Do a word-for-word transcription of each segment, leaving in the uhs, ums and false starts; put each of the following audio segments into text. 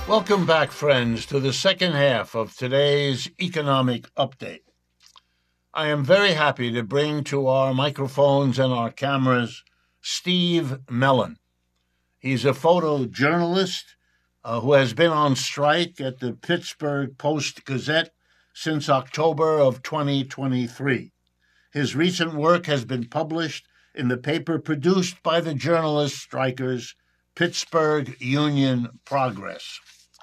Welcome back, friends, to the second half of today's economic update. I am very happy to bring to our microphones and our cameras Steve Mellon. He's a photojournalist uh, who has been on strike at the Pittsburgh Post-Gazette since October of twenty twenty-three. His recent work has been published in the paper produced by the journalist strikers, Pittsburgh Union Progress.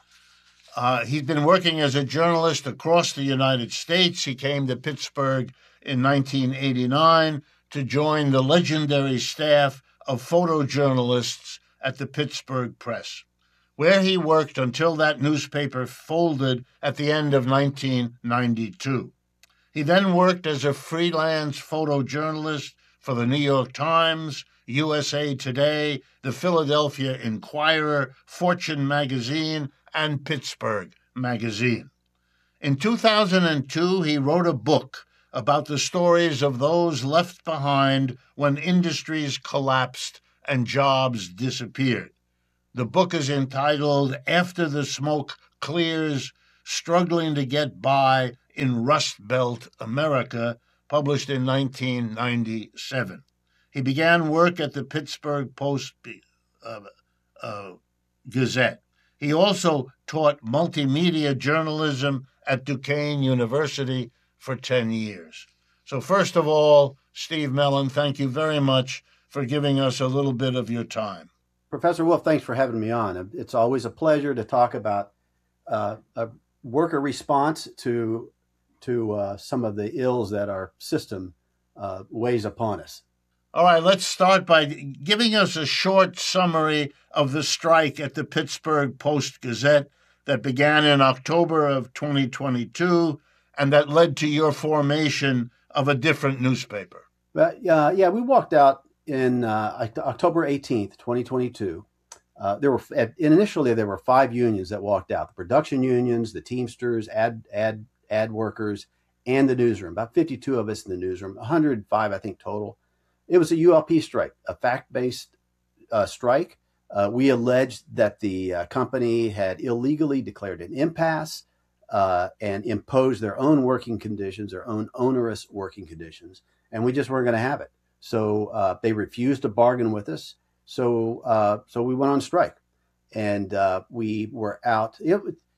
Uh, he's been working as a journalist across the United States. He came to Pittsburgh in nineteen eighty-nine to join the legendary staff of photojournalists at the Pittsburgh Press, where he worked until that newspaper folded at the end of nineteen ninety-two. He then worked as a freelance photojournalist for the New York Times, U S A Today, the Philadelphia Inquirer, Fortune magazine, and Pittsburgh magazine. In two thousand two, he wrote a book about the stories of those left behind when industries collapsed and jobs disappeared. The book is entitled After the Smoke Clears, Struggling to Get By in Rust Belt America, published in nineteen ninety-seven. He began work at the Pittsburgh Post uh, uh, Gazette. He also taught multimedia journalism at Duquesne University for ten years. So first of all, Steve Mellon, thank you very much for giving us a little bit of your time. Professor Wolf, thanks for having me on. It's always a pleasure to talk about uh, a worker response to to uh, some of the ills that our system uh, weighs upon us. All right, let's start by giving us a short summary of the strike at the Pittsburgh Post-Gazette that began in October of twenty twenty-two and that led to your formation of a different newspaper. But, uh, yeah, we walked out in uh, October eighteenth, twenty twenty-two. Uh, there were initially there were five unions that walked out: the production unions, the Teamsters, ad ad ad workers, and the newsroom. About fifty-two of us in the newsroom, one hundred five, I think, total. It was a U L P strike, a fact-based uh, strike. Uh, we alleged that the uh, company had illegally declared an impasse uh, and imposed their own working conditions, their own onerous working conditions, and we just weren't going to have it. So uh, they refused to bargain with us. So uh, so we went on strike, and uh, we were out. It,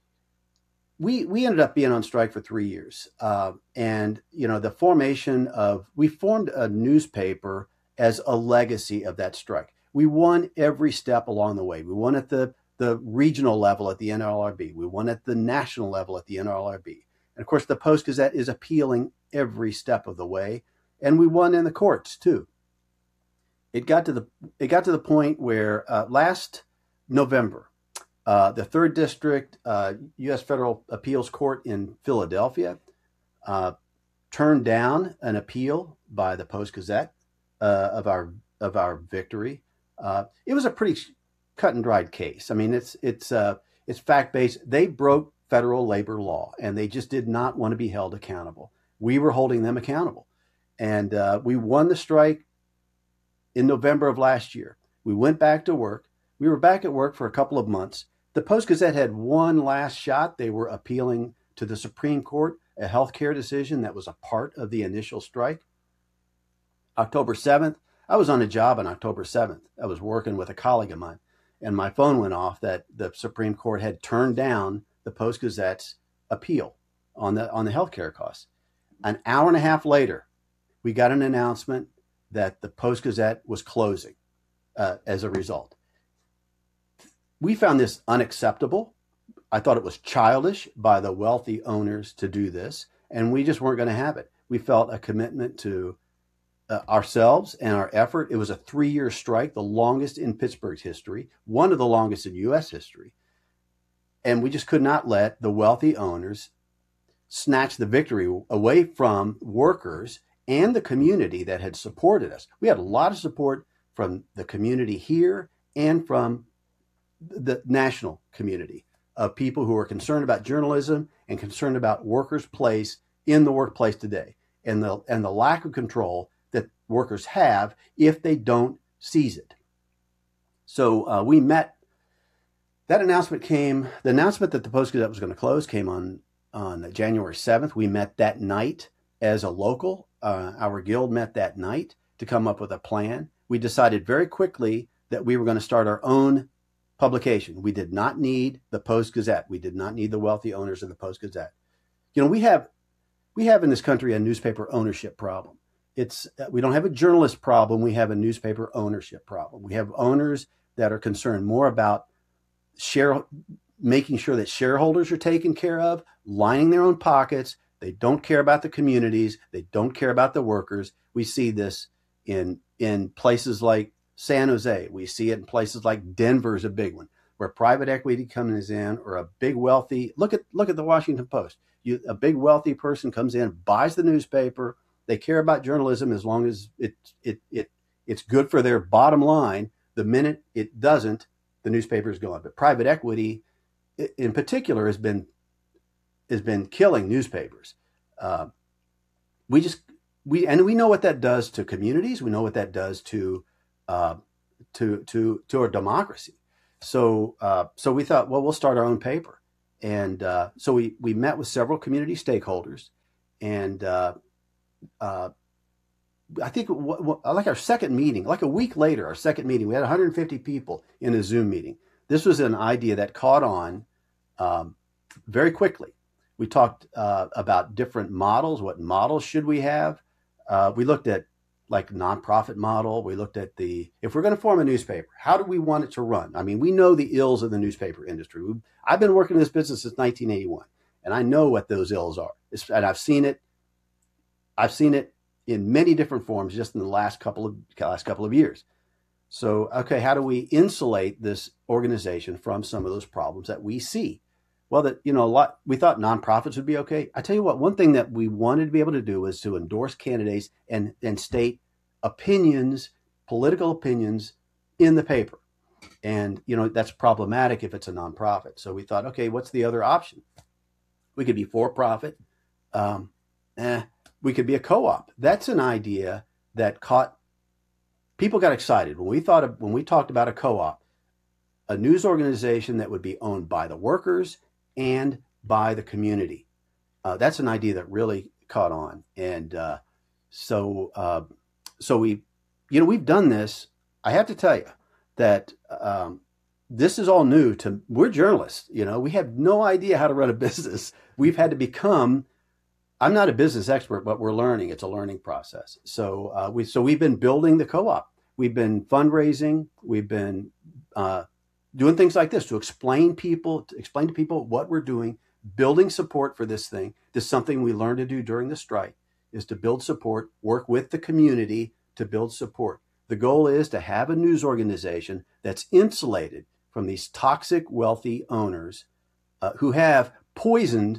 we we ended up being on strike for three years, uh, and you know the formation of we formed a newspaper as a legacy of that strike. We won every step along the way. We won at the the regional level at the N L R B. We won at the national level at the N L R B. And of course, the Post Gazette is appealing every step of the way, and we won in the courts too. It got to the it got to the point where uh, last November, uh, the Third District uh, U S Federal Appeals Court in Philadelphia uh, turned down an appeal by the Post Gazette uh, of our of our victory. Uh, it was a pretty cut and dried case. I mean, it's it's uh, it's fact based. They broke federal labor law, and they just did not want to be held accountable. We were holding them accountable, and uh, we won the strike in November of last year. We went back to work. We were back at work for a couple of months. The Post Gazette had one last shot. They were appealing to the Supreme Court a healthcare decision that was a part of the initial strike. October seventh, I was on a job on October seventh. I was working with a colleague of mine, and my phone went off that the Supreme Court had turned down the Post Gazette's appeal on the on the healthcare costs. An hour and a half later, we got an announcement that the Post Gazette was closing uh, as a result. We found this unacceptable. I thought it was childish by the wealthy owners to do this, and we just weren't going to have it. We felt a commitment to uh, ourselves and our effort. It was a three-year strike, the longest in Pittsburgh's history, one of the longest in U S history. And we just could not let the wealthy owners snatch the victory away from workers and the community that had supported us. We had a lot of support from the community here and from the national community of people who are concerned about journalism and concerned about workers' place in the workplace today, and the and the lack of control that workers have if they don't seize it. So uh, we met that announcement came, the announcement that the Post-Gazette was going to close came on, on January seventh. We met that night as a local. Uh, our guild met that night to come up with a plan. We decided very quickly that we were going to start our own publication. We did not need the Post-Gazette. We did not need the wealthy owners of the Post-Gazette. You know, we have we have in this country a newspaper ownership problem. It's we don't have a journalist problem. We have a newspaper ownership problem. We have owners that are concerned more about share making sure that shareholders are taken care of, lining their own pockets. They don't care about the communities. They don't care about the workers. We see this in in places like San Jose. We see it in places like Denver is a big one, where private equity comes in, or a big wealthy, look at look at the Washington Post. You, a big wealthy person comes in, buys the newspaper. They care about journalism as long as it it it it's good for their bottom line. The minute it doesn't, the newspaper is gone. But private equity, in particular, has been has been killing newspapers. Uh, we just we and we know what that does to communities. We know what that does to uh, to to to our democracy. So uh, so we thought, well, we'll start our own paper, and uh, so we we met with several community stakeholders, and uh, uh, I think w- w- like our second meeting, like a week later, our second meeting, we had one hundred fifty people in a Zoom meeting. This was an idea that caught on um, very quickly. We talked uh, about different models. What models should we have? Uh, we looked at like nonprofit model. We looked at the, if we're going to form a newspaper, how do we want it to run? I mean, we know the ills of the newspaper industry. We've, I've been working in this business since nineteen eighty-one, and I know what those ills are. It's, and I've seen it. I've seen it in many different forms just in the last couple of last couple of years. So, okay, how do we insulate this organization from some of those problems that we see? Well, that, you know, a lot, we thought nonprofits would be okay. I tell you what, one thing that we wanted to be able to do was to endorse candidates and, and state opinions, political opinions in the paper. And, you know, that's problematic if it's a nonprofit. So we thought, okay, what's the other option? We could be for profit. Um, eh, we could be a co-op. That's an idea that caught, people got excited when we thought of, when we talked about a co-op, a news organization that would be owned by the workers and by the community. Uh, that's an idea that really caught on. And uh, so, uh, so we, you know, we've done this. I have to tell you that um, this is all new to, we're journalists, you know, we have no idea how to run a business. We've had to become, I'm not a business expert, but we're learning. It's a learning process. So uh, we, so we've been building the co-op. We've been fundraising. We've been uh, doing things like this to explain people, to explain to people what we're doing, building support for this thing. This is something we learned to do during the strike, is to build support, work with the community to build support. The goal is to have a news organization that's insulated from these toxic, wealthy owners uh, who have poisoned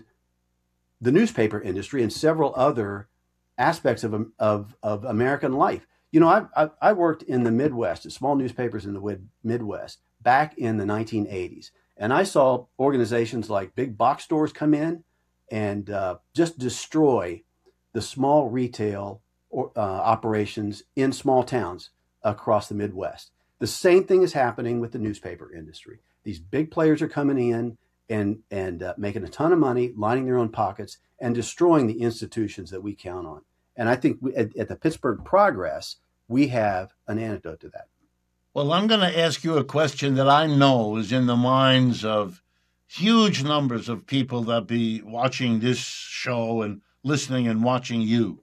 the newspaper industry and several other aspects of, of, of American life. You know, I, I, I worked in the Midwest, at small newspapers in the Midwest, back in the nineteen eighties. And I saw organizations like big box stores come in and uh, just destroy the small retail or, uh, operations in small towns across the Midwest. The same thing is happening with the newspaper industry. These big players are coming in and, and uh, making a ton of money, lining their own pockets, and destroying the institutions that we count on. And I think we, at, at the Pittsburgh Progress, we have an antidote to that. Well, I'm going to ask you a question that I know is in the minds of huge numbers of people that be watching this show and listening and watching you.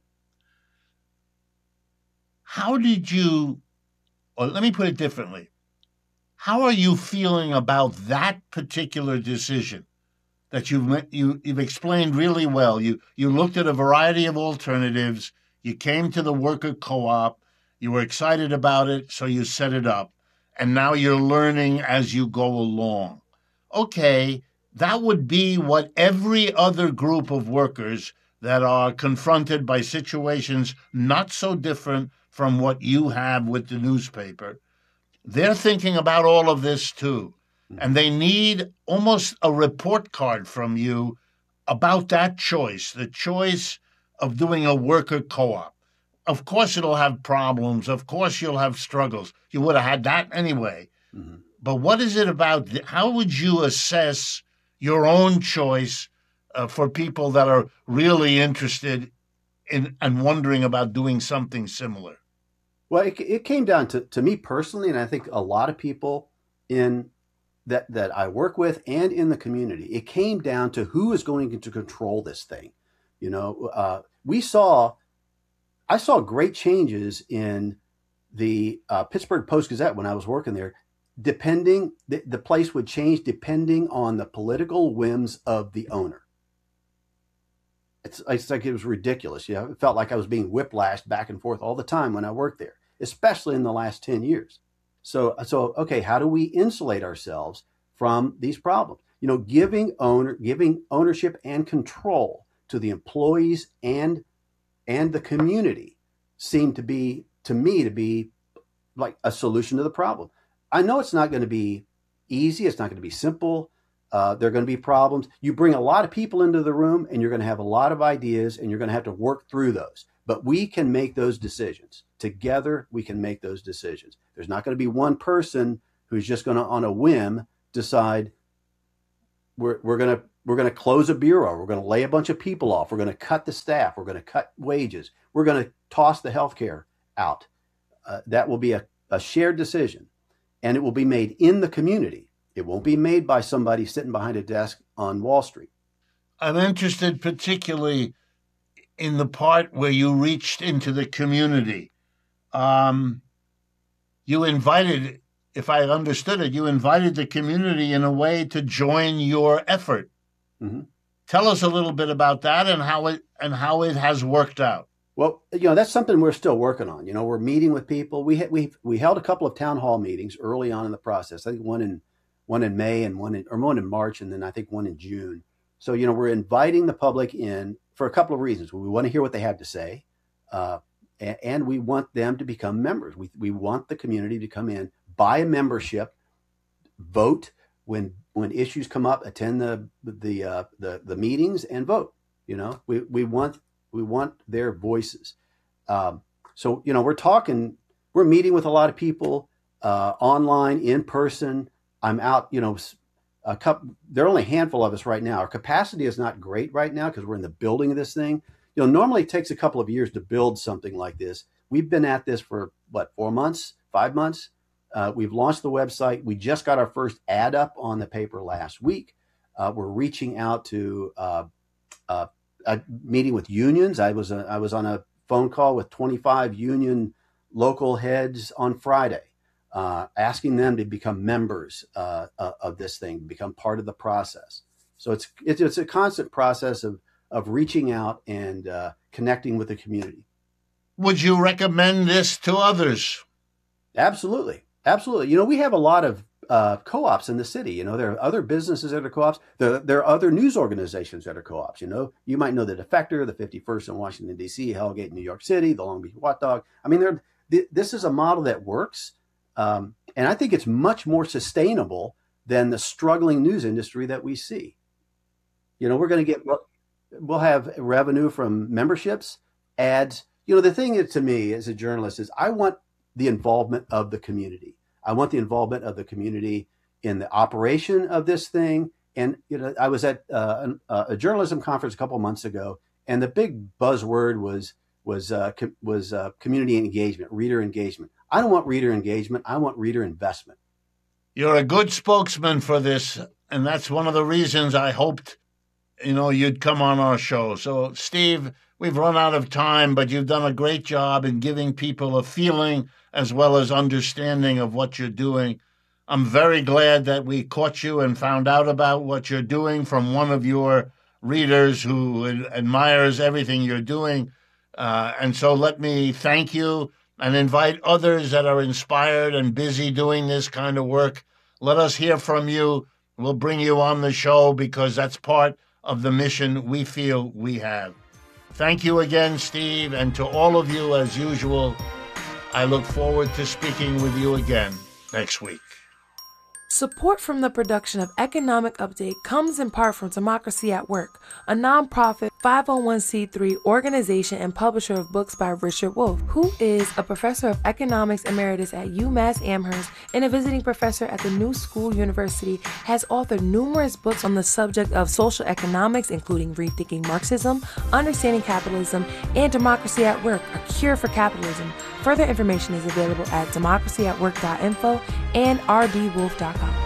How did you, or let me put it differently, how are you feeling about that particular decision that you've, you, you've explained really well? You, you looked at a variety of alternatives, you came to the worker co-op, you were excited about it, so you set it up, and now you're learning as you go along. Okay, that would be what every other group of workers that are confronted by situations not so different from what you have with the newspaper, they're thinking about all of this too. And they need almost a report card from you about that choice, the choice of doing a worker co-op. Of course it'll have problems. Of course you'll have struggles. You would have had that anyway. Mm-hmm. but what is it about? th- How would you assess your own choice uh, for people that are really interested in and wondering about doing something similar? Well, it, it came down to, to me personally, and I think a lot of people in that that I work with and in the community. It came down to who is going to control this thing. You know, uh, we saw, I saw great changes in the uh, Pittsburgh Post-Gazette when I was working there. Depending, the, the place would change depending on the political whims of the owner. It's, it's like it was ridiculous. You know, it felt like I was being whiplashed back and forth all the time when I worked there, especially in the last ten years. So, so okay, how do we insulate ourselves from these problems? You know, giving owner, giving ownership and control to the employees and and the community seemed to be, to me, to be like a solution to the problem. I know it's not going to be easy. It's not going to be simple. Uh, there are going to be problems. You bring a lot of people into the room, and you're going to have a lot of ideas, and you're going to have to work through those. But we can make those decisions. Together, we can make those decisions. There's not going to be one person who's just going to, on a whim, decide we're, we're going to we're going to close a bureau. We're going to lay a bunch of people off. We're going to cut the staff. We're going to cut wages. We're going to toss the healthcare out. Uh, that will be a, a shared decision, and it will be made in the community. It won't be made by somebody sitting behind a desk on Wall Street. I'm interested particularly in the part where you reached into the community. Um, you invited, if I understood it, you invited the community in a way to join your effort. Mm-hmm. Tell us a little bit about that and how it and how it has worked out. Well, you know, that's something we're still working on. You know, we're meeting with people. We we we held a couple of town hall meetings early on in the process. I think one in one in May and one in or one in March, and then I think one in June. So, you know, we're inviting the public in for a couple of reasons. We want to hear what they have to say, uh, and, and we want them to become members. We we want the community to come in, buy a membership, vote when when issues come up, attend the the uh, the the meetings and vote. You know, we we want we want their voices. Um, so you know, we're talking, we're meeting with a lot of people uh, online, in person. I'm out. You know, a couple. There are only a handful of us right now. Our capacity is not great right now because we're in the building of this thing. You know, normally it takes a couple of years to build something like this. We've been at this for what, four months, five months. Uh, we've launched the website. We just got our first ad up on the paper last week. Uh, we're reaching out to uh, uh, a meeting with unions. I was a, I was on a phone call with twenty-five union local heads on Friday, uh, asking them to become members uh, of this thing, become part of the process. So it's it's, it's a constant process of of reaching out and uh, connecting with the community. Would you recommend this to others? Absolutely. Absolutely. You know, we have a lot of uh, co-ops in the city. You know, there are other businesses that are co-ops. There, there are other news organizations that are co-ops. You know, you might know the Defector, the fifty-first in Washington, D C, Hellgate in New York City, the Long Beach Watchdog. I mean, they're, th- this is a model that works. Um, and I think it's much more sustainable than the struggling news industry that we see. You know, we're going to get, we'll have revenue from memberships, ads. You know, the thing is, to me as a journalist is I want the involvement of the community. I want the involvement of the community in the operation of this thing. And, you know, I was at uh, a, a journalism conference a couple of months ago, and the big buzzword was was uh, co- was uh, community engagement, reader engagement. I don't want reader engagement. I want reader investment. You're a good spokesman for this, and that's one of the reasons I hoped, you know, you'd come on our show. So, Steve, we've run out of time, but you've done a great job in giving people a feeling as well as understanding of what you're doing. I'm very glad that we caught you and found out about what you're doing from one of your readers who admires everything you're doing. Uh, and so let me thank you and invite others that are inspired and busy doing this kind of work. Let us hear from you. We'll bring you on the show because that's part of the mission we feel we have. Thank you again, Steve, and to all of you, as usual, I look forward to speaking with you again next week. Support from the production of Economic Update comes in part from Democracy at Work, a nonprofit five oh one c three organization and publisher of books by Richard Wolff, who is a professor of economics emeritus at UMass Amherst and a visiting professor at the New School University, has authored numerous books on the subject of social economics, including Rethinking Marxism, Understanding Capitalism, and Democracy at Work, A Cure for Capitalism. Further information is available at democracy at work dot info and r d wolff dot com.